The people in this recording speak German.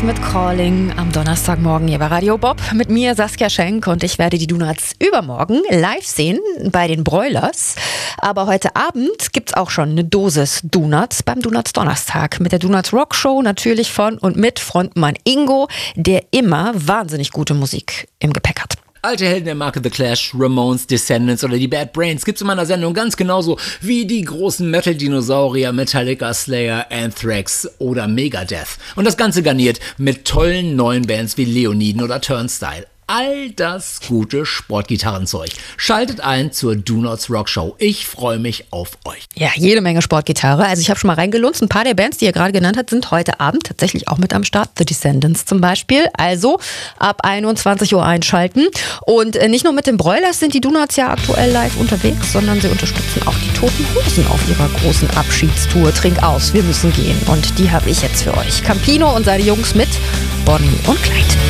Donuts mit Calling am Donnerstagmorgen hier bei Radio Bob. Mit mir Saskia Schenk und ich werde die Donuts übermorgen live sehen bei den Broilers. Aber heute Abend gibt's auch schon eine Dosis Donuts beim Donuts Donnerstag. Mit der Donuts Rock Show natürlich von und mit Frontmann Ingo, der immer wahnsinnig gute Musik im Gepäck hat. Alte Helden der Marke The Clash, Ramones, Descendants oder die Bad Brains gibt's in meiner Sendung ganz genauso wie die großen Metal-Dinosaurier Metallica, Slayer, Anthrax oder Megadeth. Und das Ganze garniert mit tollen neuen Bands wie Leoniden oder Turnstile. All das gute Sportgitarrenzeug. Schaltet ein zur Donuts Rock Show. Ich freue mich auf euch. Ja, jede Menge Sportgitarre. Also ich habe schon mal reingelunzt. Ein paar der Bands, die ihr gerade genannt habt, sind heute Abend tatsächlich auch mit am Start. The Descendants zum Beispiel. Also ab 21 Uhr einschalten. Und nicht nur mit den Broilers sind die Donuts ja aktuell live unterwegs, sondern sie unterstützen auch die Toten Hosen auf ihrer großen Abschiedstour. Trink aus, wir müssen gehen. Und die habe ich jetzt für euch. Campino und seine Jungs mit Bonnie und Clyde.